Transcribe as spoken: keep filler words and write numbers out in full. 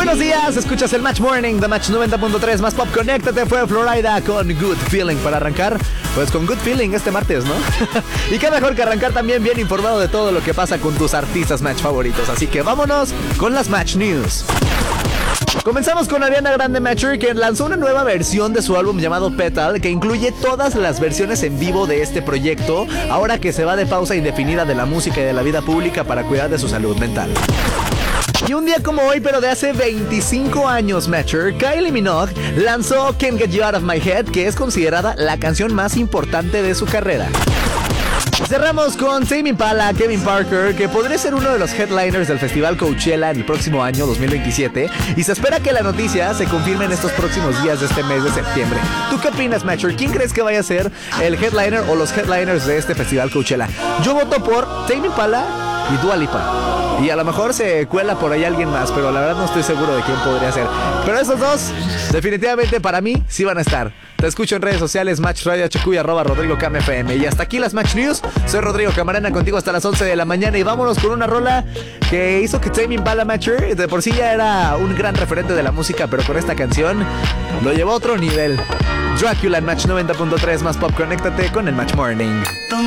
Buenos días, escuchas el Match Morning de Match noventa punto tres más pop. Conéctate, fue Florida con Good Feeling para arrancar, pues con Good Feeling este martes, ¿no? Y qué mejor que arrancar también bien informado de todo lo que pasa con tus artistas Match favoritos. Así que vámonos con las Match News. Comenzamos con Ariana Grande Matcher, que lanzó una nueva versión de su álbum llamado Petal, que incluye todas las versiones en vivo de este proyecto, ahora que se va de pausa indefinida de la música y de la vida pública para cuidar de su salud mental. Y un día como hoy, pero de hace veinticinco años, Matcher, Kylie Minogue lanzó Can't Get You Out of My Head, que es considerada la canción más importante de su carrera. Cerramos con Tame Impala, Kevin Parker, que podría ser uno de los headliners del Festival Coachella en el próximo año dos mil veintisiete, y se espera que la noticia se confirme en estos próximos días de este mes de septiembre. ¿Tú qué opinas, Matcher? ¿Quién crees que vaya a ser el headliner o los headliners de este Festival Coachella? Yo voto por Tame Impala y Dua Lipa. Y a lo mejor se cuela por ahí alguien más, pero la verdad no estoy seguro de quién podría ser. Pero esos dos, definitivamente para mí, sí van a estar. Te escucho en redes sociales, Match Radio H Q y arroba Rodrigo Cam F M. Y hasta aquí las Match News. Soy Rodrigo Camarena, contigo hasta las once de la mañana. Y vámonos con una rola que hizo que Tame Impala, Matcher, de por sí ya era un gran referente de la música, pero con esta canción lo llevó a otro nivel. Dracula en Match noventa punto tres más pop. Conéctate con el Match Morning.